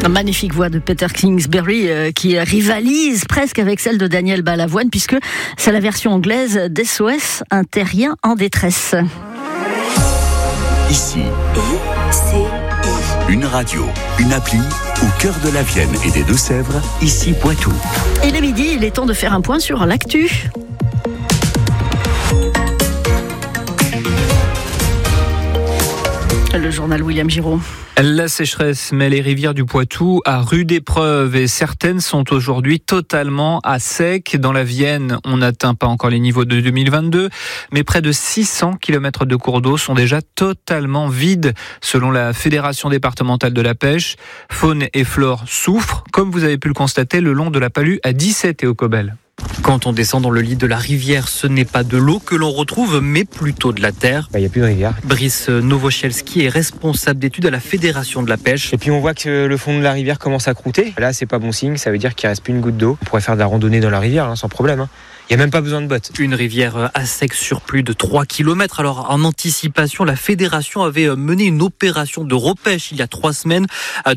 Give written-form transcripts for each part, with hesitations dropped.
La magnifique voix de Peter Kingsbury qui rivalise presque avec celle de Daniel Balavoine puisque c'est la version anglaise d'SOS, un terrien en détresse. Ici, une radio, une appli au cœur de la Vienne et des Deux-Sèvres, ici Poitou. Il est midi, il est temps de faire un point sur l'actu. Le journal William Giraud. La sécheresse met les rivières du Poitou à rude épreuve et certaines sont aujourd'hui totalement à sec. Dans la Vienne, on n'atteint pas encore les niveaux de 2022, mais près de 600 km de cours d'eau sont déjà totalement vides, selon la Fédération départementale de la pêche. Faune et flore souffrent, comme vous avez pu le constater le long de la Palue à 17 et au Cobel. Quand on descend dans le lit de la rivière, ce n'est pas de l'eau que l'on retrouve, mais plutôt de la terre. Il n'y a plus de rivière. Brice Nowosielski est responsable d'études à la Fédération de la pêche. Et puis on voit que le fond de la rivière commence à croûter. Là, c'est pas bon signe, ça veut dire qu'il reste plus une goutte d'eau. On pourrait faire de la randonnée dans la rivière, sans problème. Il n'y a même pas besoin de bottes. Une rivière à sec sur plus de 3 km. Alors, en anticipation, la Fédération avait mené une opération de repêche il y a 3 semaines à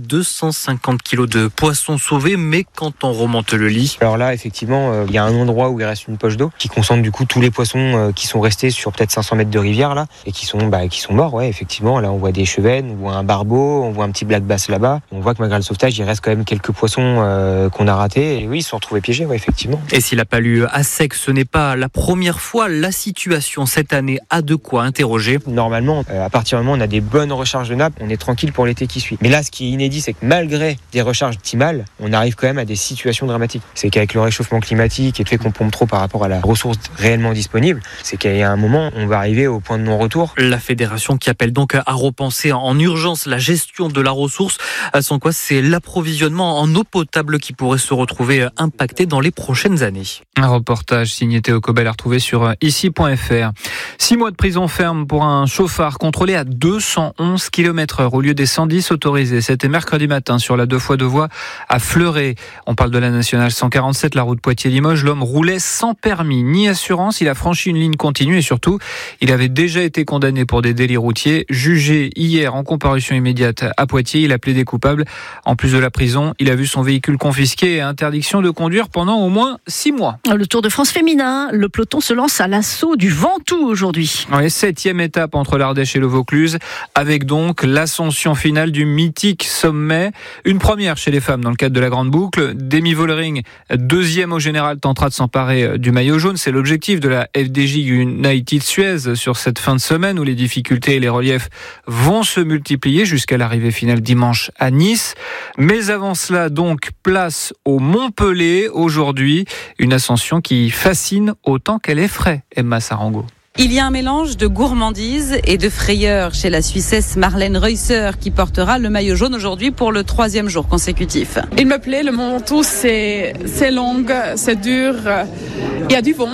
250 kg de poissons sauvés. Mais quand on remonte le lit... Alors là, effectivement, il y a un endroit où il reste une poche d'eau qui concentre du coup tous les poissons qui sont restés sur peut-être 500 mètres de rivière là et qui sont morts. Ouais, effectivement, là on voit des chevennes, on voit un barbeau, on voit un petit black bass là-bas. On voit que malgré le sauvetage, il reste quand même quelques poissons qu'on a ratés. Et oui, ils se sont retrouvés piégés, ouais, effectivement. Et s'il a fallu à sec, ce n'est pas la première fois. La situation cette année a de quoi interroger. Normalement, à partir du moment où on a des bonnes recharges de nappe, on est tranquille pour l'été qui suit. Mais là, ce qui est inédit, c'est que malgré des recharges optimales, on arrive quand même à des situations dramatiques. C'est qu'avec le réchauffement climatique et le fait qu'on pompe trop par rapport à la ressource réellement disponible, c'est qu'il y a un moment, on va arriver au point de non-retour. La fédération qui appelle donc à repenser en urgence la gestion de la ressource, sans quoi c'est l'approvisionnement en eau potable qui pourrait se retrouver impacté dans les prochaines années. Un reportage signé Théo Cobel à retrouver sur ici.fr. 6 mois de prison ferme pour un chauffard contrôlé à 211 km/h au lieu des 110 autorisés. C'était mercredi matin sur la 2x2 voies à Fleuret. On parle de la nationale 147, la route Poitiers-Limoges. L'homme roulait sans permis ni assurance. Il a franchi une ligne continue et surtout, il avait déjà été condamné pour des délits routiers. Jugé hier en comparution immédiate à Poitiers, il a plaidé coupable. En plus de la prison, il a vu son véhicule confisqué et interdiction de conduire pendant au moins 6 mois. Le Tour de France féminin, le peloton se lance à l'assaut du Ventoux aujourd'hui. Oui, 7e étape entre l'Ardèche et le Vaucluse, avec donc l'ascension finale du mythique sommet. Une première chez les femmes dans le cadre de la Grande Boucle. Demi Vollering, 2e au général, tentera de s'emparer du maillot jaune. C'est l'objectif de la FDJ United Suez sur cette fin de semaine où les difficultés et les reliefs vont se multiplier jusqu'à l'arrivée finale dimanche à Nice. Mais avant cela, donc, place au Montpellier aujourd'hui. Une ascension qui fascine autant qu'elle effraie, Emma Sarango. Il y a un mélange de gourmandise et de frayeur chez la Suissesse Marlène Reusser qui portera le maillot jaune aujourd'hui pour le 3e jour consécutif. Il me plaît, le Mont Ventoux, c'est long, c'est dur, il y a du vent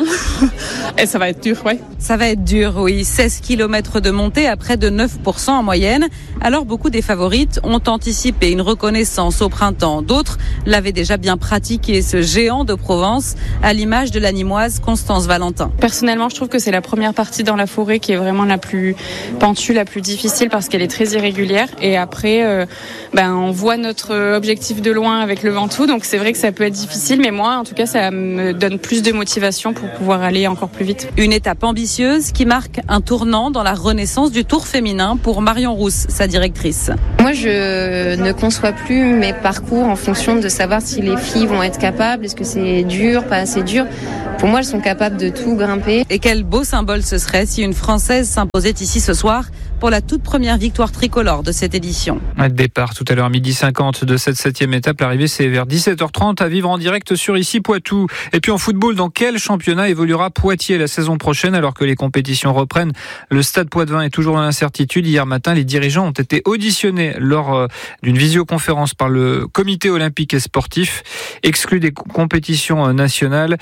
et ça va être dur, oui. Ça va être dur, oui. 16 km de montée à près de 9% en moyenne. Alors beaucoup des favorites ont anticipé une reconnaissance au printemps. D'autres l'avaient déjà bien pratiqué, ce géant de Provence, à l'image de la Nîmoise Constance Valentin. Personnellement, je trouve que c'est la première partie dans la forêt qui est vraiment la plus pentue, la plus difficile parce qu'elle est très irrégulière. Et après, on voit notre objectif de loin avec le Ventoux. Donc c'est vrai que ça peut être difficile, mais moi, en tout cas, ça me donne plus de motivation pour pouvoir aller encore plus vite. Une étape ambitieuse qui marque un tournant dans la renaissance du Tour féminin pour Marion Rousse, sa directrice. Moi, je ne conçois plus mes parcours en fonction de savoir si les filles vont être capables, est-ce que c'est dur, pas assez dur. Pour moi, elles sont capables de tout grimper. Et quel beau symbole ce serait si une Française s'imposait ici ce soir pour la toute première victoire tricolore de cette édition. Départ tout à l'heure 12h50 de cette 7e étape. L'arrivée, c'est vers 17h30 à vivre en direct sur ici Poitou. Et puis en football, dans quel championnat évoluera Poitiers la saison prochaine alors que les compétitions reprennent? Le Stade Poitvin est toujours dans l'incertitude. Hier matin, les dirigeants ont été auditionnés lors d'une visioconférence par le comité olympique et sportif. Exclu des compétitions nationales,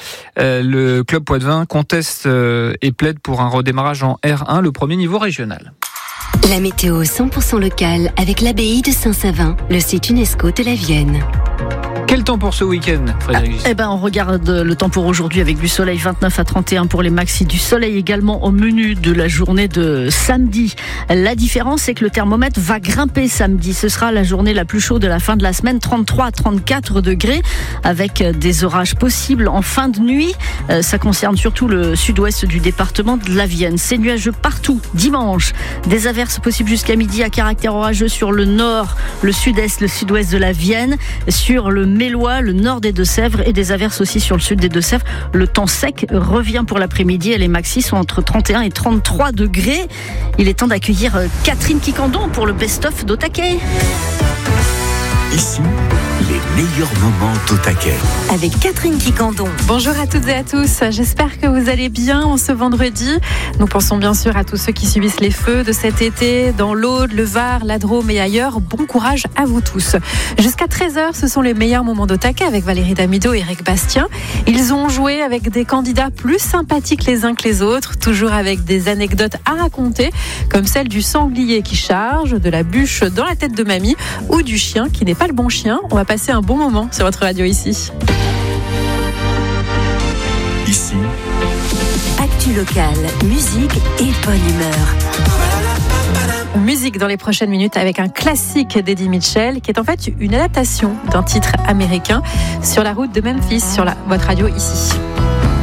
le club Poitvin conteste et plaide pour un redémarrage en R1, le premier niveau régional. La météo 100% locale avec l'abbaye de Saint-Savin, le site UNESCO de la Vienne. Quel temps pour ce week-end, Frédéric? On regarde le temps pour aujourd'hui avec du soleil, 29 à 31 pour les maxi. Du soleil également au menu de la journée de samedi. La différence, c'est que le thermomètre va grimper samedi. Ce sera la journée la plus chaude de la fin de la semaine, 33 à 34 degrés, avec des orages possibles en fin de nuit. Ça concerne surtout le sud-ouest du département de la Vienne. C'est nuageux partout. Dimanche, des averses possibles jusqu'à midi à caractère orageux sur le nord, le sud-est, le sud-ouest de la Vienne, sur le Mélois, le nord des Deux-Sèvres et des averses aussi sur le sud des Deux-Sèvres. Le temps sec revient pour l'après-midi et les maxis sont entre 31 et 33 degrés. Il est temps d'accueillir Catherine Quicandon pour le best-of d'Au Taquet. Ici, les meilleurs moments d'Au Taquet. Avec Catherine Quicandon. Bonjour à toutes et à tous. J'espère que vous allez bien en ce vendredi. Nous pensons bien sûr à tous ceux qui subissent les feux de cet été dans l'Aude, le Var, la Drôme et ailleurs. Bon courage à vous tous. Jusqu'à 13h, ce sont les meilleurs moments d'Au Taquet avec Valérie Damido et Eric Bastien. Ils ont joué avec des candidats plus sympathiques les uns que les autres, toujours avec des anecdotes à raconter, comme celle du sanglier qui charge, de la bûche dans la tête de mamie ou du chien qui n'est pas le bon chien. On va passer un bon moment sur votre radio ici. Ici, actu locale, musique et bonne humeur. Musique dans les prochaines minutes avec un classique d'Eddie Mitchell qui est en fait une adaptation d'un titre américain, Sur la route de Memphis, sur votre radio ici.